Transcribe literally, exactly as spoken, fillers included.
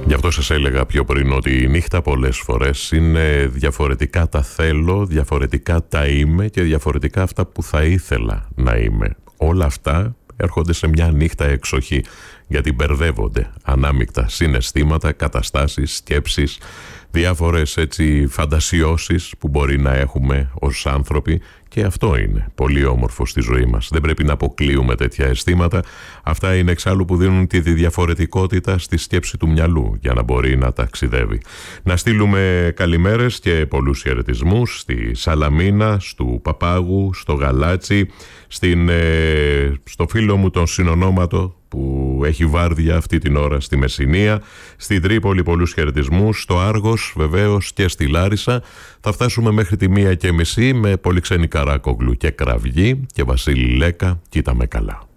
Γι' αυτό σας έλεγα πιο πριν ότι η νύχτα πολλές φορές είναι διαφορετικά τα θέλω, διαφορετικά τα είμαι και διαφορετικά αυτά που θα ήθελα να είμαι. Όλα αυτά έρχονται σε μια νύχτα εξοχή, γιατί μπερδεύονται ανάμεικτα συναισθήματα, καταστάσεις, σκέψεις, διάφορες έτσι φαντασιώσεις που μπορεί να έχουμε ως άνθρωποι, και αυτό είναι πολύ όμορφο στη ζωή μας. Δεν πρέπει να αποκλείουμε τέτοια αισθήματα. Αυτά είναι εξάλλου που δίνουν τη διαφορετικότητα στη σκέψη του μυαλού για να μπορεί να ταξιδεύει. Να στείλουμε καλημέρες και πολλούς χαιρετισμούς στη Σαλαμίνα, στου Παπάγου, στο Γαλάτσι, στην, ε, στο φίλο μου τον Συνονόματο που έχει βάρδια αυτή την ώρα στη Μεσσηνία, στην Τρίπολη πολλούς χαιρετισμούς, στο Άργος βεβαίως και στη Λάρισα. Θα φτάσουμε μέχρι τη μία και μισή με Πολυξενή Καράκογλου και Κραυγή και Βασίλη Λέκα. Κοίτα με καλά.